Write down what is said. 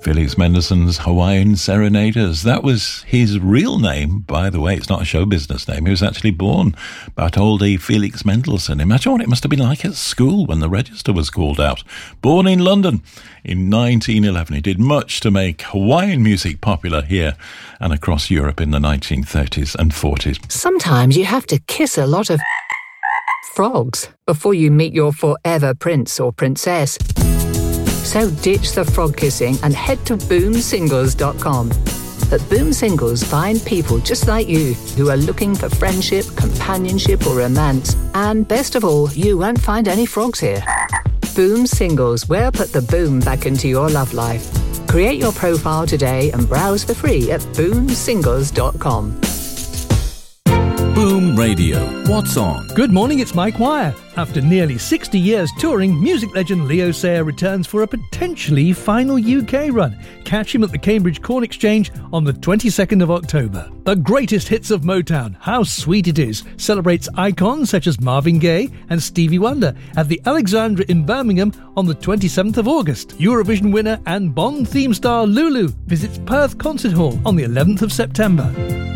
Felix Mendelssohn's Hawaiian Serenaders. That was his real name, by the way. It's not a show business name. He was actually born Bartholdy Felix Mendelssohn. Imagine what it must have been like at school when the register was called out. Born in London in 1911, he did much to make Hawaiian music popular here and across Europe in the 1930s and 40s. Sometimes you have to kiss a lot of frogs before you meet your forever prince or princess. So ditch the frog kissing and head to boomsingles.com. At Boom Singles, find people just like you who are looking for friendship, companionship or romance. And best of all, you won't find any frogs here. Boom Singles, where put the boom back into your love life. Create your profile today and browse for free at boomsingles.com. Boom Radio. What's on? Good morning, it's Mike Wire. After nearly 60 years touring, music legend Leo Sayer returns for a potentially final UK run. Catch him at the Cambridge Corn Exchange on the 22nd of October. The greatest hits of Motown, How Sweet It Is, celebrates icons such as Marvin Gaye and Stevie Wonder at the Alexandra in Birmingham on the 27th of August. Eurovision winner and Bond theme star Lulu visits Perth Concert Hall on the 11th of September.